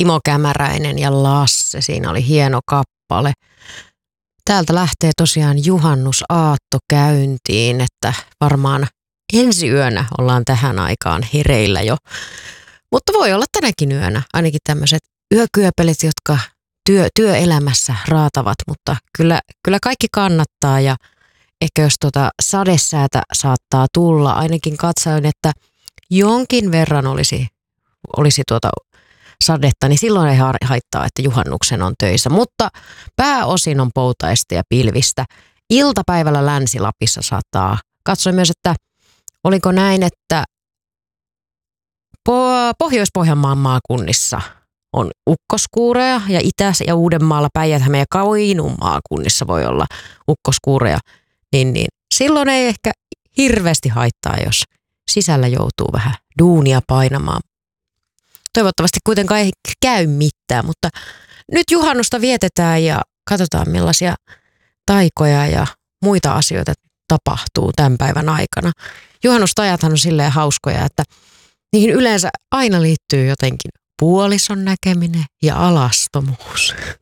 Timo Kämäräinen ja Lasse. Siinä oli hieno kappale. Täältä lähtee tosiaan juhannusaatto käyntiin, että varmaan ensi yönä ollaan tähän aikaan hereillä jo. Mutta voi olla tänäkin yönä ainakin tämmöiset yökyöpelit, jotka työelämässä raatavat, mutta kyllä kaikki kannattaa ja ehkä jos sadesäätä saattaa tulla, ainakin katsoin, että jonkin verran olisi sadetta, niin silloin ei haittaa, että juhannuksen on töissä. Mutta pääosin on poutaista ja pilvistä. Iltapäivällä Länsi-Lapissa saattaa. Katsoin myös, että oliko näin, että Pohjois-Pohjanmaan maakunnissa on ukkoskuureja ja Itä- ja Uudenmaalla, Päijät-Hämeen ja Kainuun maakunnissa voi olla ukkoskuureja. Niin silloin ei ehkä hirveästi haittaa, jos sisällä joutuu vähän duunia painamaan. Toivottavasti kuitenkaan ei käy mitään, mutta nyt juhannusta vietetään ja katsotaan millaisia taikoja ja muita asioita tapahtuu tämän päivän aikana. Juhannustajathan on silleen hauskoja, että niihin yleensä aina liittyy jotenkin puolison näkeminen ja alastomuus.